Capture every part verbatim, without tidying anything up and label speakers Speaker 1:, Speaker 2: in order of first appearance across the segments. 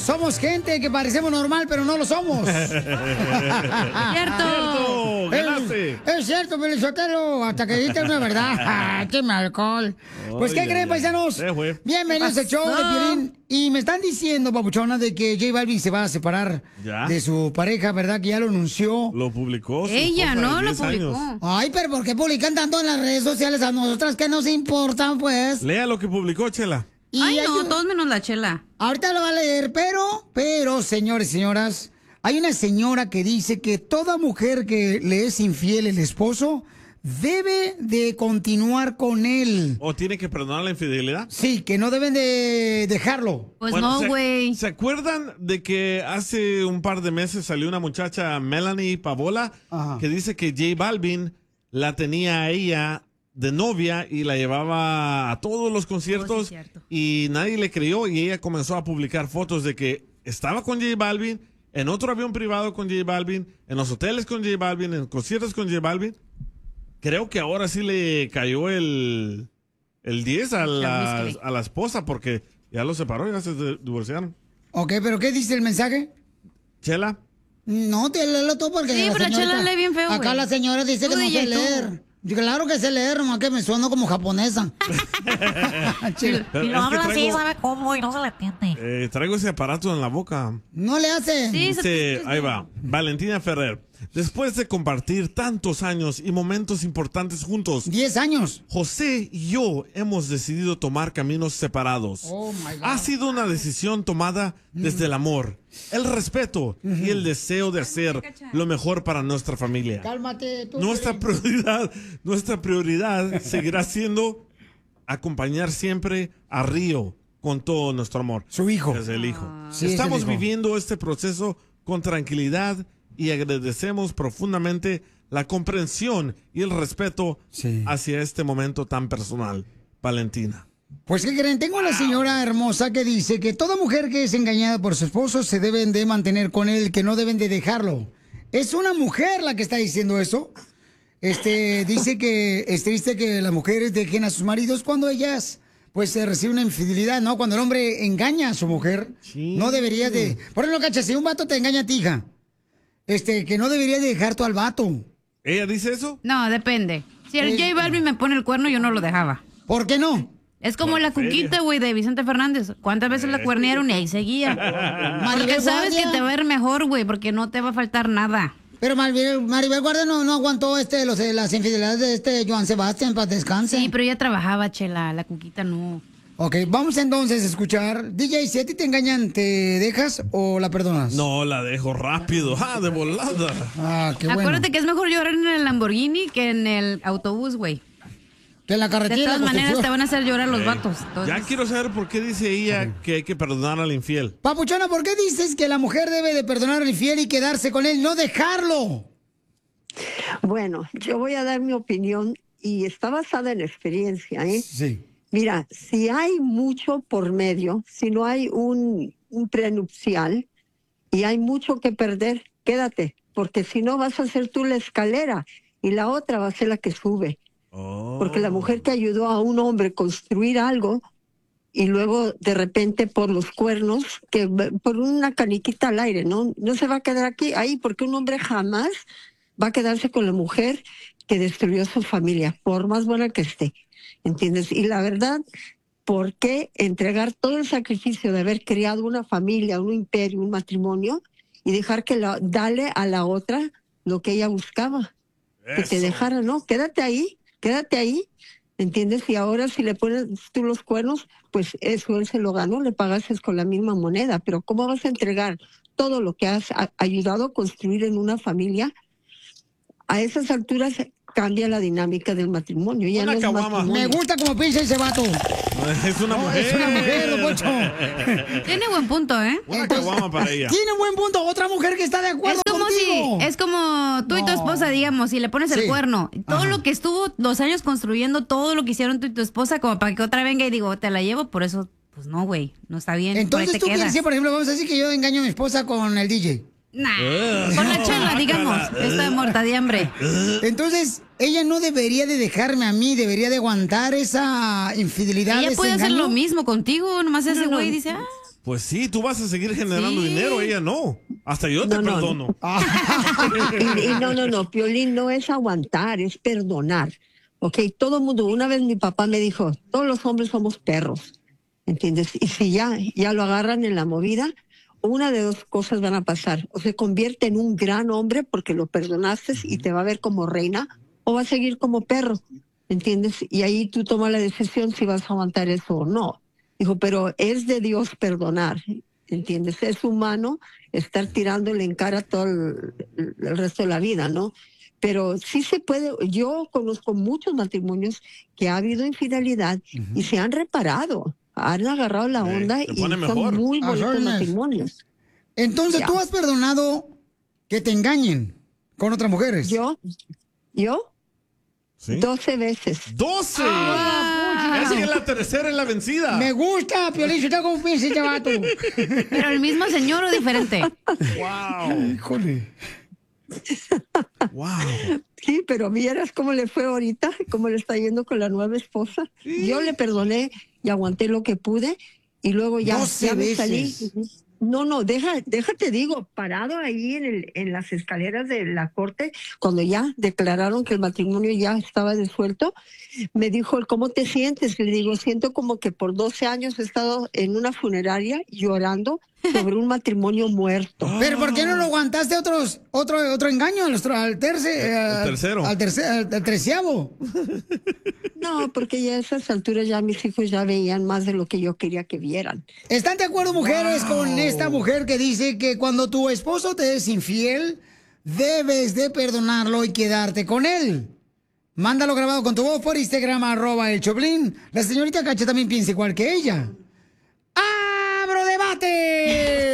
Speaker 1: somos gente que parecemos normal, pero no lo somos.
Speaker 2: ¡Cierto! ¡Ganaste!
Speaker 1: Es, es cierto, Pelizotelo, hasta que dijiste una verdad. ¡Qué alcohol! Pues, ¿qué
Speaker 2: Ay,
Speaker 1: creen,
Speaker 2: ay,
Speaker 1: paisanos?
Speaker 2: ay. Eh,
Speaker 1: Bienvenidos al show de Piolín. Y me están diciendo, papuchona, de que J Balvin se va a separar
Speaker 2: ¿Ya?
Speaker 1: de su pareja, ¿verdad? Que ya lo anunció.
Speaker 2: Lo publicó. Su
Speaker 3: Ella,
Speaker 2: esposa de
Speaker 3: ¿no? Lo
Speaker 2: diez años.
Speaker 3: publicó.
Speaker 1: Ay, pero ¿por qué publican tanto en las redes sociales a nosotras que nos importan, pues?
Speaker 2: Lea lo que publicó, Chela.
Speaker 1: Y
Speaker 3: Ay,
Speaker 1: hay
Speaker 3: no,
Speaker 1: un-
Speaker 3: todos menos la Chela.
Speaker 1: Ahorita lo va a leer, pero, pero, señores y señoras, hay una señora que dice que toda mujer que le es infiel el esposo debe de continuar con él.
Speaker 2: ¿O tiene que perdonar la infidelidad?
Speaker 1: Sí, que no deben de dejarlo.
Speaker 3: Pues
Speaker 2: Bueno,
Speaker 3: no,
Speaker 2: ¿se-
Speaker 3: güey.
Speaker 2: ¿Se acuerdan de que hace un par de meses salió una muchacha, Melanie Pavola,
Speaker 1: Ajá.
Speaker 2: que dice que J Balvin la tenía a ella de novia y la llevaba a todos los conciertos
Speaker 3: Oh, sí, cierto.
Speaker 2: y nadie le creyó y ella comenzó a publicar fotos de que estaba con J Balvin, en otro avión privado con J Balvin, en los hoteles con J Balvin, en conciertos con J Balvin? Creo que ahora sí le cayó el, el diez a la,
Speaker 3: whisky.
Speaker 2: a la esposa porque ya lo separó, ya se de- divorciaron.
Speaker 1: Ok, pero ¿qué dice el mensaje?
Speaker 2: Chela.
Speaker 1: No, te léelo tú porque
Speaker 3: Sí,
Speaker 1: la
Speaker 3: pero
Speaker 1: señorita-
Speaker 3: Chela lee bien feo,
Speaker 1: Acá
Speaker 3: güey.
Speaker 1: la señora dice
Speaker 3: Tú,
Speaker 1: que no
Speaker 3: D J,
Speaker 1: sé
Speaker 3: tú.
Speaker 1: leer. Yo, claro que sé leer, nomás que me sueno como japonesa. Chela,
Speaker 2: Pero
Speaker 4: Y lo
Speaker 2: es que
Speaker 4: habla así,
Speaker 2: traigo-
Speaker 4: ¿sabe cómo? Y no se le entiende.
Speaker 2: Eh, traigo ese aparato en la boca.
Speaker 1: no le hace.
Speaker 3: Sí, se-
Speaker 2: Dice, ahí va, Valentina Ferrer. Después de compartir tantos años y momentos importantes juntos,
Speaker 1: Diez años.
Speaker 2: José y yo hemos decidido tomar caminos separados.
Speaker 1: Oh, my God.
Speaker 2: Ha sido una decisión tomada desde el amor, el respeto y el deseo de hacer lo mejor para nuestra familia.
Speaker 1: Cálmate tú.
Speaker 2: Nuestra
Speaker 1: Piolín.
Speaker 2: prioridad, nuestra prioridad seguirá siendo acompañar siempre a Río con todo nuestro amor.
Speaker 1: Su hijo.
Speaker 2: Es el hijo.
Speaker 1: Sí, es
Speaker 2: Estamos
Speaker 1: el hijo.
Speaker 2: viviendo este proceso con tranquilidad y agradecemos profundamente la comprensión y el respeto
Speaker 1: Sí.
Speaker 2: hacia este momento tan personal. Valentina.
Speaker 1: Pues, ¿qué creen? Tengo a la señora hermosa que dice que toda mujer que es engañada por su esposo se deben de mantener con él, que no deben de dejarlo. Es una mujer la que está diciendo eso. Este, dice que es triste que las mujeres dejen a sus maridos cuando ellas, pues, se reciben una infidelidad, ¿no? Cuando el hombre engaña a su mujer,
Speaker 2: Sí.
Speaker 1: no debería de... Por ejemplo, cacha, si un vato te engaña a ti, hija, este, que no debería de dejar tú al vato.
Speaker 2: ¿Ella dice eso?
Speaker 3: No, depende. Si el
Speaker 1: Eh,
Speaker 3: J Balvin me pone el cuerno, yo no lo dejaba.
Speaker 1: ¿Por qué no?
Speaker 3: Es como
Speaker 2: Por
Speaker 3: la
Speaker 2: feria.
Speaker 3: cuquita, güey, de Vicente Fernández. ¿Cuántas veces la cuernearon y ahí seguía? Porque
Speaker 1: Maribel
Speaker 3: sabes
Speaker 1: Guardia.
Speaker 3: que te va a ir mejor, güey, porque no te va a faltar nada.
Speaker 1: Pero Maribel, Maribel Guardia no, no aguantó este, los, las infidelidades de este Joan Sebastián, para descanse.
Speaker 3: Sí, pero ella trabajaba, chela. La cuquita no.
Speaker 1: Ok, vamos entonces a escuchar. D J, si a ti te engañan, ¿te dejas o la perdonas?
Speaker 2: No, la dejo rápido. ¡Ah, de volada!
Speaker 1: Ah, qué bueno.
Speaker 3: Acuérdate que es mejor llorar en el Lamborghini que en el autobús, güey.
Speaker 1: Que en la
Speaker 3: De
Speaker 1: carretera.
Speaker 3: todas
Speaker 1: la
Speaker 3: maneras
Speaker 1: construcción.
Speaker 3: te van a hacer llorar los
Speaker 2: Eh,
Speaker 3: vatos. Entonces,
Speaker 2: Ya quiero saber por qué dice ella que hay que perdonar al infiel.
Speaker 1: Papuchona, ¿por qué dices que la mujer debe de perdonar al infiel y quedarse con él, no dejarlo?
Speaker 5: Bueno, yo voy a dar mi opinión y está basada en experiencia, ¿eh?
Speaker 1: Sí.
Speaker 5: Mira, si hay mucho por medio, si no hay un, un prenupcial y hay mucho que perder, quédate, porque si no vas a ser tú la escalera y la otra va a ser la que sube.
Speaker 2: Oh.
Speaker 5: Porque la mujer que ayudó a un hombre a construir algo y luego de repente por los cuernos, que por una caniquita al aire, ¿no? No se va a quedar aquí, ahí, porque un hombre jamás va a quedarse con la mujer que destruyó su familia, por más buena que esté, ¿entiendes? Y la verdad, ¿por qué entregar todo el sacrificio de haber creado una familia, un imperio, un matrimonio, y dejar que la, darle a la otra lo que ella buscaba? Que te
Speaker 2: Eso.
Speaker 5: dejara, ¿no? Quédate ahí, quédate ahí, ¿entiendes? Y ahora si le pones tú los cuernos, pues eso él se lo ganó, le pagases con la misma moneda, pero ¿cómo vas a entregar todo lo que has a- ayudado a construir en una familia? A esas alturas cambia la dinámica del matrimonio. Ya
Speaker 2: Una
Speaker 5: no es
Speaker 2: caguama.
Speaker 5: matrimonio.
Speaker 1: Me gusta como piensa ese vato.
Speaker 2: Es una
Speaker 1: No,
Speaker 2: mujer.
Speaker 1: es una mujer, don Poncho.
Speaker 3: tiene buen punto, ¿eh?
Speaker 2: Una
Speaker 1: Entonces,
Speaker 2: caguama para ella.
Speaker 1: Tiene un buen punto. Otra mujer que está de acuerdo
Speaker 3: Es como
Speaker 1: contigo.
Speaker 3: si, es como tú y tu
Speaker 1: No.
Speaker 3: esposa, digamos, si le pones el
Speaker 1: Sí.
Speaker 3: cuerno, todo
Speaker 1: Ajá.
Speaker 3: lo que estuvo los años construyendo, todo lo que hicieron tú y tu esposa, como para que otra venga y digo, te la llevo, por eso, pues no, güey, no está bien. por ahí
Speaker 1: Entonces
Speaker 3: te
Speaker 1: tú quieres
Speaker 3: quedas.
Speaker 1: decir, por ejemplo, vamos a decir que yo engaño a mi esposa con el D J.
Speaker 3: Nah, con la chela, digamos, está muerta de hambre.
Speaker 1: Entonces, ella no debería de dejarme a mí, debería de aguantar esa infidelidad.
Speaker 3: Ella
Speaker 1: ese
Speaker 3: puede hacer
Speaker 1: engaño.
Speaker 3: lo mismo contigo, nomás ese
Speaker 5: No, no.
Speaker 3: güey dice, ah,
Speaker 2: Pues sí, tú vas a seguir generando
Speaker 3: Sí.
Speaker 2: dinero, ella no. Hasta yo te
Speaker 5: No, no,
Speaker 2: perdono.
Speaker 5: Y, y no, no, no, Piolín, no es aguantar, es perdonar. Ok, todo el mundo, una vez mi papá me dijo, todos los hombres somos perros, ¿entiendes? Y si ya, ya lo agarran en la movida, una de dos cosas van a pasar. O se convierte en un gran hombre porque lo perdonaste y te va a ver como reina, o va a seguir como perro, ¿entiendes? Y ahí tú tomas la decisión si vas a aguantar eso o no. Dijo, pero es de Dios perdonar, ¿entiendes? Es humano estar tirándole en cara todo el, el resto de la vida, ¿no? Pero sí se puede, yo conozco muchos matrimonios que ha habido infidelidad uh-huh. y se han reparado, han agarrado la onda
Speaker 2: eh,
Speaker 5: y son
Speaker 2: mejor.
Speaker 5: muy bonitos
Speaker 1: Ajá,
Speaker 5: matrimonios.
Speaker 1: Entonces,
Speaker 5: Ya.
Speaker 1: ¿tú has perdonado que te engañen con otras mujeres?
Speaker 5: Yo, yo,
Speaker 2: ¿Sí?
Speaker 5: doce veces.
Speaker 2: ¡doce!
Speaker 1: Ah,
Speaker 2: Es que la tercera es la vencida.
Speaker 1: Me gusta, Piolín, ¿usted cómo piensa este vato?
Speaker 3: ¿Pero el mismo señor o diferente?
Speaker 2: ¡Wow!
Speaker 1: Híjole.
Speaker 2: ¡Wow!
Speaker 5: Sí, pero vieras cómo le fue ahorita, cómo le está yendo con la nueva esposa.
Speaker 2: Sí.
Speaker 5: Yo le perdoné y aguanté lo que pude y luego ya,
Speaker 1: doce
Speaker 5: ya me
Speaker 1: veces.
Speaker 5: salí. No, no, deja, déjate digo, parado ahí en, el, en las escaleras de la corte, cuando ya declararon que el matrimonio ya estaba disuelto, me dijo, ¿cómo te sientes? Le digo, siento como que por doce años he estado en una funeraria llorando sobre un matrimonio muerto.
Speaker 1: ¿Pero por qué no lo aguantaste otros, otro, otro engaño al, al, terce,
Speaker 2: El
Speaker 1: al
Speaker 2: tercero.
Speaker 1: Al, terce, al, al treceavo?
Speaker 5: No, porque ya a esas alturas ya mis hijos ya veían más de lo que yo quería que vieran.
Speaker 1: ¿Están de acuerdo, mujeres, wow. con esta mujer que dice que cuando tu esposo te es infiel, debes de perdonarlo y quedarte con él? Mándalo grabado con tu voz por Instagram, arroba el Choplin. La señorita Cacha también piensa igual que ella. ¡Abro debate!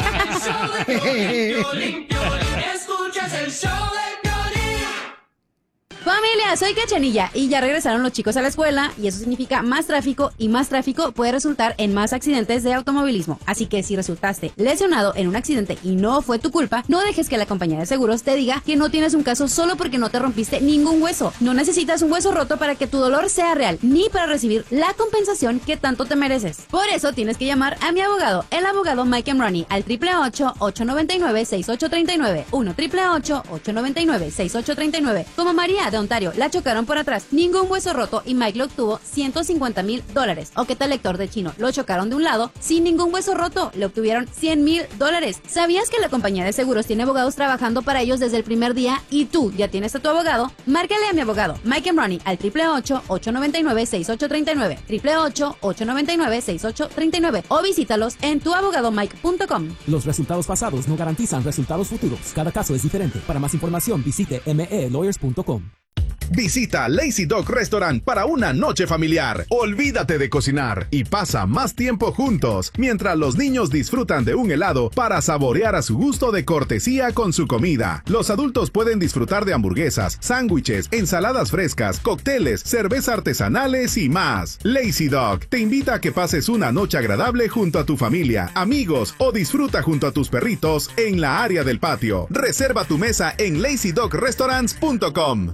Speaker 4: Escuchas el show de
Speaker 3: Familia, soy Cachanilla y ya regresaron los chicos a la escuela y eso significa más tráfico y más tráfico puede resultar en más accidentes de automovilismo. Así que si resultaste lesionado en un accidente y no fue tu culpa, no dejes que la compañía de seguros te diga que no tienes un caso solo porque no te rompiste ningún hueso. No necesitas un hueso roto para que tu dolor sea real ni para recibir la compensación que tanto te mereces. Por eso tienes que llamar a mi abogado, el abogado Mike Emroni, al triple ocho, ocho nueve nueve, seis ocho tres nueve, uno triple ocho, ocho nueve nueve, seis ocho tres nueve. Como María de Ontario, la chocaron por atrás, ningún hueso roto y Mike le obtuvo ciento cincuenta mil dólares. O que tal lector de chino, lo chocaron de un lado, sin ningún hueso roto, le obtuvieron cien mil dólares. ¿Sabías que la compañía de seguros tiene abogados trabajando para ellos desde el primer día y tú ya tienes a tu abogado? Márcale a mi abogado, Mike Emroni, al triple ocho, ocho nueve nueve, seis ocho tres nueve, triple ocho, ocho nueve nueve, seis ocho tres nueve o visítalos en tu abogado mike punto com.
Speaker 6: Los resultados pasados no garantizan resultados futuros. Cada caso es diferente. Para más información visite m e lawyers punto com.
Speaker 7: Visita Lazy Dog Restaurant para una noche familiar. Olvídate de cocinar y pasa más tiempo juntos mientras los niños disfrutan de un helado para saborear a su gusto de cortesía con su comida. Los adultos pueden disfrutar de hamburguesas, sándwiches, ensaladas frescas, cócteles, cerveza artesanales y más. Lazy Dog te invita a que pases una noche agradable junto a tu familia, amigos o disfruta junto a tus perritos en la área del patio. Reserva tu mesa en lazy dog restaurants punto com.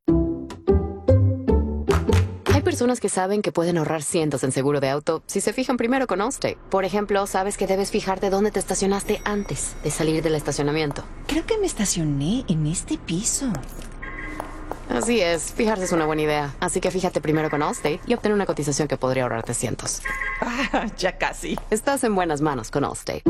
Speaker 8: Hay personas que saben que pueden ahorrar cientos en seguro de auto si se fijan primero con Allstate. Por ejemplo, sabes que debes fijarte dónde te estacionaste antes de salir del estacionamiento.
Speaker 9: Creo que me estacioné en este piso.
Speaker 8: Así es, fijarse es una buena idea. Así que fíjate primero con Allstate y obtén una cotización que podría ahorrarte cientos.
Speaker 9: Ah, ya casi.
Speaker 8: Estás en buenas manos con Allstate.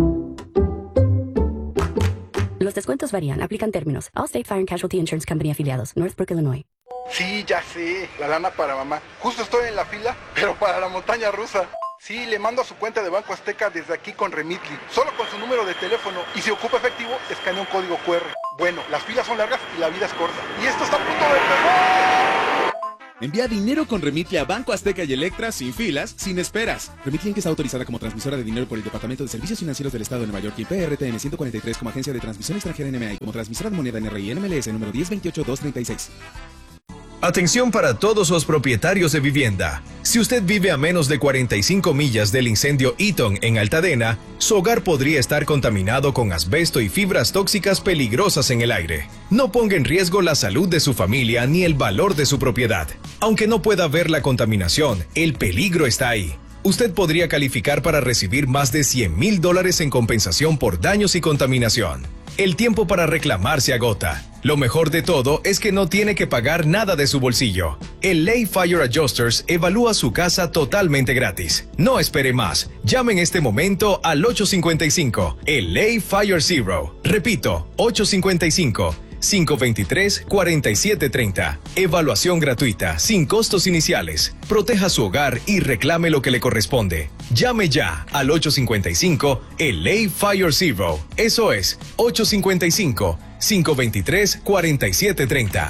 Speaker 10: Los descuentos varían, aplican términos. Allstate Fire and Casualty Insurance Company afiliados, Northbrook, Illinois.
Speaker 11: Sí, ya sé, la lana para mamá. Justo estoy en la fila, pero para la montaña rusa. Sí, le mando a su cuenta de Banco Azteca desde aquí con Remitly, solo con su número de teléfono. Y si ocupa efectivo, escanea un código cu erre. Bueno, las filas son largas y la vida es corta. Y esto está a punto de pegar.
Speaker 12: Envía dinero con Remitly a Banco Azteca y Electra sin filas, sin esperas. Remitly Inc está autorizada como transmisora de dinero por el Departamento de Servicios Financieros del Estado de Nueva York y P R T N ciento cuarenta y tres como agencia de transmisión extranjera N M A y como transmisora de moneda N R I N M L S número diez veintiocho dos treinta y seis.
Speaker 13: Atención para todos los propietarios de vivienda. Si usted vive a menos de cuarenta y cinco millas del incendio Eaton en Altadena, su hogar podría estar contaminado con asbesto y fibras tóxicas peligrosas en el aire. No ponga en riesgo la salud de su familia ni el valor de su propiedad. Aunque no pueda ver la contaminación, el peligro está ahí. usted podría calificar para recibir más de cien mil dólares en compensación por daños y contaminación. El tiempo para reclamar se agota. Lo mejor de todo es que no tiene que pagar nada de su bolsillo. El Lay Fire Adjusters evalúa su casa totalmente gratis. No espere más. Llame en este momento al ocho cinco cinco, el Lay Fire Zero. Repito, ocho cinco cinco, cinco dos tres, cuatro siete tres cero. Evaluación gratuita, sin costos iniciales. Proteja su hogar y reclame lo que le corresponde. Llame ya al ocho cinco cinco, el Lay Fire Zero. Eso es, ocho cinco cinco, cinco dos tres, cuatro siete tres cero.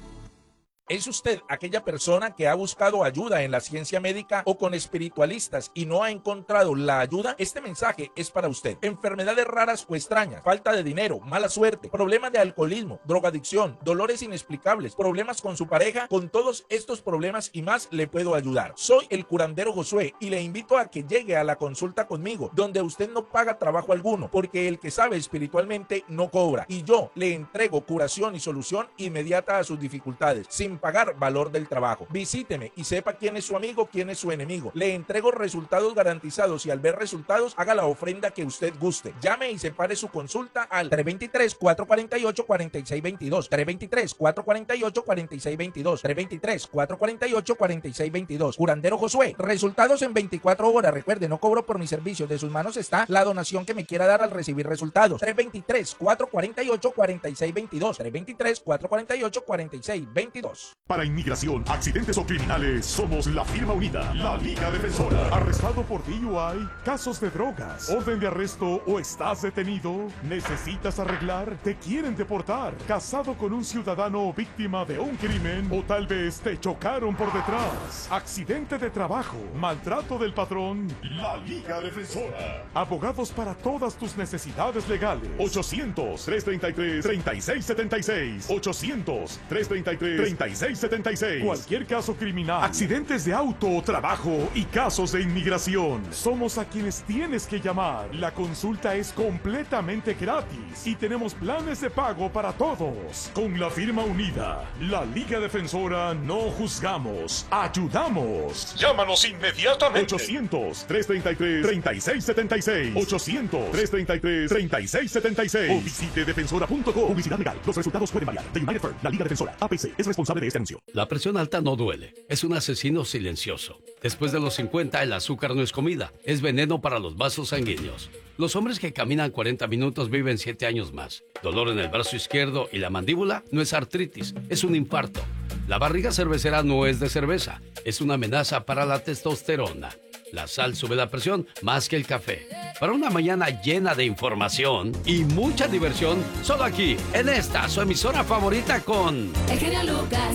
Speaker 14: ¿Es usted aquella persona que ha buscado ayuda en la ciencia médica o con espiritualistas y no ha encontrado la ayuda? Este mensaje es para usted. Enfermedades raras o extrañas, falta de dinero, mala suerte, problemas de alcoholismo, drogadicción, dolores inexplicables, problemas con su pareja. Con todos estos problemas y más le puedo ayudar. Soy el curandero Josué y le invito a que llegue a la consulta conmigo, donde usted no paga trabajo alguno, porque el que sabe espiritualmente no cobra. Y yo le entrego curación y solución inmediata a sus dificultades, sin pagar valor del trabajo. Visíteme y sepa quién es su amigo, quién es su enemigo. Le entrego resultados garantizados y al ver resultados, haga la ofrenda que usted guste. Llame y separe su consulta al tres dos tres, cuatro cuatro ocho, cuatro seis dos dos, tres dos tres, cuatro cuatro ocho, cuatro seis dos dos, tres dos tres, cuatro cuatro ocho, cuatro seis dos dos. Curandero Josué, resultados en veinticuatro horas. Recuerde, no cobro por mis servicios. De sus manos está la donación que me quiera dar al recibir resultados. tres dos tres, cuatro cuatro ocho, cuatro seis dos dos, tres dos tres, cuatro cuatro ocho, cuatro seis dos dos.
Speaker 15: Para inmigración, accidentes o criminales, somos la firma unida, la Liga Defensora. ¿Arrestado por D U I? ¿Casos de drogas? ¿Orden de arresto o estás detenido? ¿Necesitas arreglar? ¿Te quieren deportar? ¿Casado con un ciudadano víctima de un crimen? ¿O tal vez te chocaron por detrás? ¿Accidente de trabajo? ¿Maltrato del patrón? La Liga Defensora. Abogados para todas tus necesidades legales. ochocientos, tres treinta y tres, treinta y seis setenta y seis. ochocientos, tres treinta y tres, treinta y seis setenta y seis. Cualquier caso criminal, accidentes de auto, trabajo y casos de inmigración. Somos a quienes tienes que llamar. La consulta es completamente gratis y tenemos planes de pago para todos. Con la firma unida, la Liga Defensora, no juzgamos, ayudamos. Llámanos inmediatamente. ochocientos, tres treinta y tres, treinta y seis setenta y seis. ochocientos, tres treinta y tres, treinta y seis setenta y seis. O visite defensora punto com. Publicidad legal. Los resultados pueden variar. The United Firm, la Liga Defensora, A P C, es responsable de este anuncio.
Speaker 16: La presión alta no duele, es un asesino silencioso. Después de los cincuenta, el azúcar no es comida, es veneno para los vasos sanguíneos. Los hombres que caminan cuarenta minutos viven siete años más. Dolor en el brazo izquierdo y la mandíbula no es artritis, es un infarto. La barriga cervecera no es de cerveza, es una amenaza para la testosterona. La sal sube la presión más que el café. Para una mañana llena de información y mucha diversión, solo aquí, en esta, su emisora favorita con...
Speaker 4: El genio Lucas.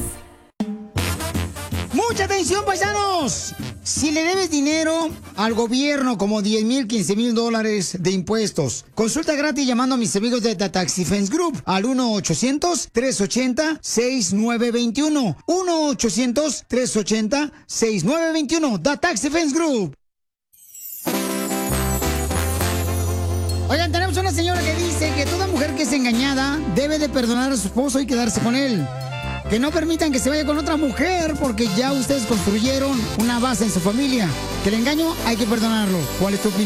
Speaker 1: ¡Mucha atención, paisanos! Si le debes dinero al gobierno, como diez mil, quince mil dólares de impuestos, consulta gratis llamando a mis amigos de The Tax Defense Group al uno ochocientos, tres ochenta, sesenta y nueve veintiuno. uno ochocientos, tres ochenta, sesenta y nueve veintiuno. The Tax Defense Group. Oigan, tenemos una señora que dice que toda mujer que es engañada debe de perdonar a su esposo y quedarse con él. Que no permitan que se vaya con otra mujer porque ya ustedes construyeron una base en su familia. Que el engaño hay que perdonarlo. ¿Cuál es tu opinión?